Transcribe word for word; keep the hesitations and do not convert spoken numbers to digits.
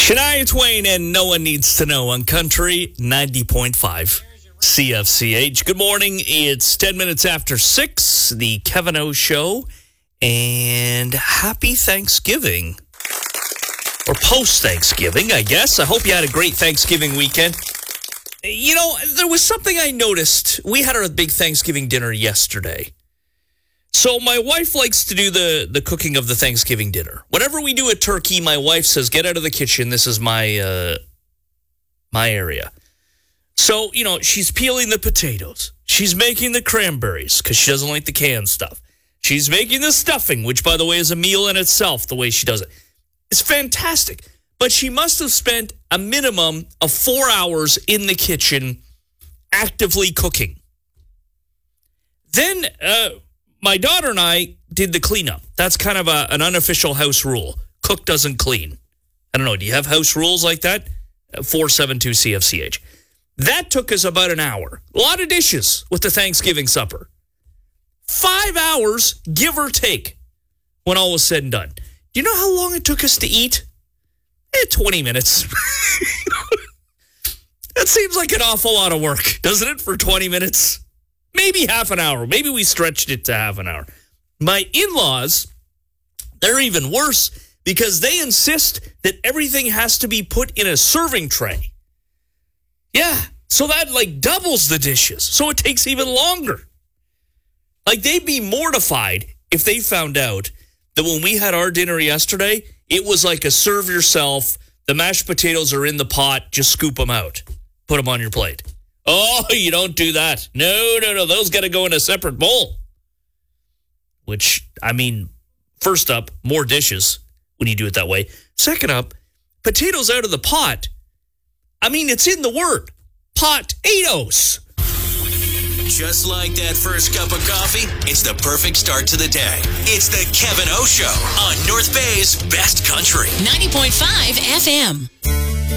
Shania Twain and No One Needs to Know on Country ninety point five C F C H. Good morning. It's ten minutes after six, the Kevin O Show, and happy Thanksgiving. Or post-Thanksgiving, I guess. I hope you had a great Thanksgiving weekend. You know, there was something I noticed. We had our big Thanksgiving dinner yesterday. So my wife likes to do the, the cooking of the Thanksgiving dinner. Whenever we do a turkey, my wife says, get out of the kitchen. This is my uh, my area. So, you know, she's peeling the potatoes. She's making the cranberries because she doesn't like the canned stuff. She's making the stuffing, which, by the way, is a meal in itself, the way she does it. It's fantastic. But she must have spent a minimum of four hours in the kitchen actively cooking. Then... uh my daughter and I did the cleanup. That's kind of a, an unofficial house rule. Cook doesn't clean. I don't know. Do you have house rules like that? four seven two C F C H. That took us about an hour. A lot of dishes with the Thanksgiving supper. Five hours, give or take, when all was said and done. Do you know how long it took us to eat? Eh, twenty minutes. That seems like an awful lot of work, doesn't it, for twenty minutes? Maybe half an hour. Maybe we stretched it to half an hour. My in-laws, they're even worse because they insist that everything has to be put in a serving tray. Yeah, so that like doubles the dishes. So it takes even longer. Like they'd be mortified if they found out that when we had our dinner yesterday, it was like a serve yourself. The mashed potatoes are in the pot. Just scoop them out. Put them on your plate. Oh, you don't do that. No, no, no. Those got to go in a separate bowl. Which, I mean, first up, more dishes when you do it that way. Second up, potatoes out of the pot. I mean, it's in the word. Potatoes. Just like that first cup of coffee, it's the perfect start to the day. It's the Kevin O Show on North Bay's Best Country. ninety point five F M.